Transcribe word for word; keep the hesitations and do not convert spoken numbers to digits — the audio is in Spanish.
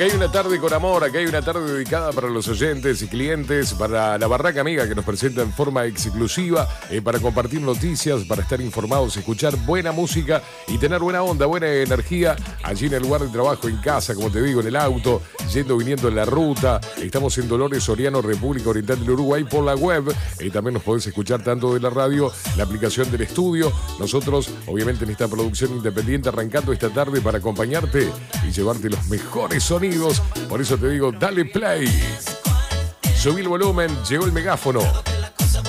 Acá hay una tarde con amor, acá hay una tarde dedicada para los oyentes y clientes, para la Barraca Amiga que nos presenta en forma exclusiva, eh, para compartir noticias, para estar informados, escuchar buena música y tener buena onda, buena energía allí en el lugar de trabajo, en casa, como te digo, en el auto, yendo, viniendo en la ruta. Estamos en Dolores Soriano, República Oriental del Uruguay, por la web. Eh, también nos podés escuchar tanto de la radio, la aplicación del estudio. Nosotros, obviamente, en esta producción independiente, arrancando esta tarde para acompañarte y llevarte los mejores sonidos. Por eso te digo, dale play. Subí el volumen, llegó el megáfono.